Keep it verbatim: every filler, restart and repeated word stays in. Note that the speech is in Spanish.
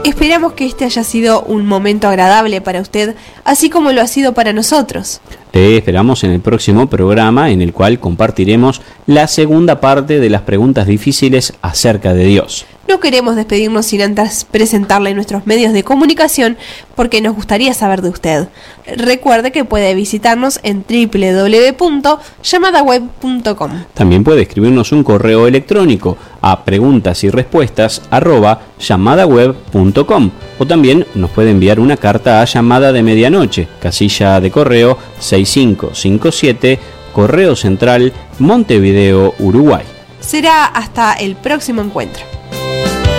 Esperamos que este haya sido un momento agradable para usted, así como lo ha sido para nosotros. Te esperamos en el próximo programa, en el cual compartiremos la segunda parte de las preguntas difíciles acerca de Dios. No queremos despedirnos sin antes presentarle nuestros medios de comunicación, porque nos gustaría saber de usted. Recuerde que puede visitarnos en doble u doble u doble u punto llamada web punto com. También puede escribirnos un correo electrónico a preguntas y respuestas arroba llamadaweb punto com, o también nos puede enviar una carta a Llamada de Medianoche, casilla de correo seis cinco cinco siete, Correo Central, Montevideo, Uruguay. Será hasta el próximo encuentro.